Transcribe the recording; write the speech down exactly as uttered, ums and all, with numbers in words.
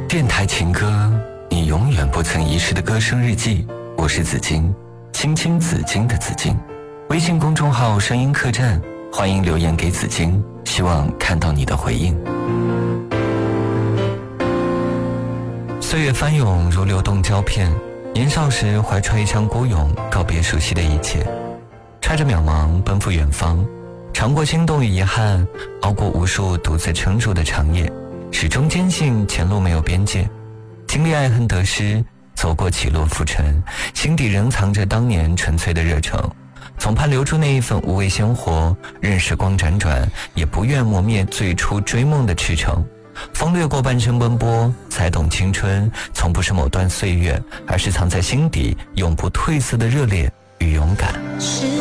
电台情歌，你永远不曾遗失的歌声日记。我是紫金，青青紫金的紫金。微信公众号声音客栈，欢迎留言给紫金，希望看到你的回应。岁月翻涌如流动胶片，年少时怀揣一腔孤勇，告别熟悉的一切，揣着渺茫奔赴远方，尝过心动与遗憾，熬过无数独自撑住的长夜，始终坚信前路没有边界，经历爱恨得失，走过起落浮沉，心底仍藏着当年纯粹的热诚，总盼留住那一份无畏鲜活，任时光辗转，也不愿磨灭最初追梦的赤诚。风掠过半生奔波，才懂青春从不是某段岁月，而是藏在心底永不褪色的热烈与勇敢。